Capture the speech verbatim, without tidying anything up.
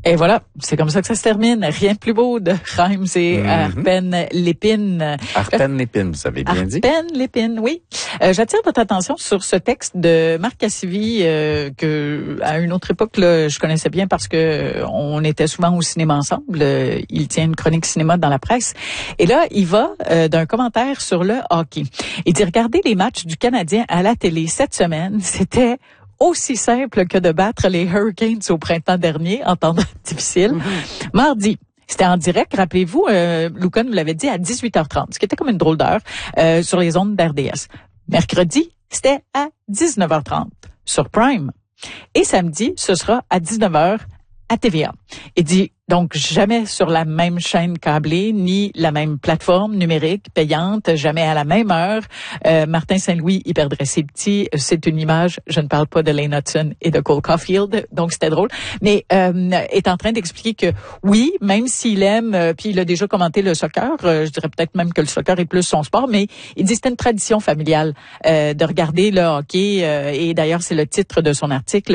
Et voilà, c'est comme ça que ça se termine. Rien de plus beau de Reims et mm-hmm. Arpen Lépine. Arpen Lépine, vous avez bien Arpen dit. Arpen Lépine, oui. Euh, j'attire votre attention sur ce texte de Marc Cassivi euh, que à une autre époque là, je connaissais bien parce que on était souvent au cinéma ensemble. Euh, il tient une chronique cinéma dans la presse. Et là, il va euh, d'un commentaire sur le hockey. Il dit, regardez les matchs du Canadien à la télé cette semaine, c'était aussi simple que de battre les Hurricanes au printemps dernier, en temps difficile. Mm-hmm. Mardi, c'était en direct, rappelez-vous, euh, Lucan nous l'avait dit, à dix-huit heures trente, ce qui était comme une drôle d'heure, euh, sur les ondes d'R D S. Mercredi, c'était à dix-neuf heures trente, sur Prime. Et samedi, ce sera à dix-neuf heures à T V A. Il dit, donc, jamais sur la même chaîne câblée, ni la même plateforme numérique payante, jamais à la même heure. Euh, Martin Saint-Louis, y perdrait ses petits. C'est une image, je ne parle pas de Lane Hudson et de Cole Caulfield, donc c'était drôle. Mais euh, est en train d'expliquer que oui, même s'il aime, euh, puis il a déjà commenté le soccer, euh, je dirais peut-être même que le soccer est plus son sport, mais il dit que c'était une tradition familiale euh, de regarder le hockey. Euh, et d'ailleurs, c'est le titre de son article.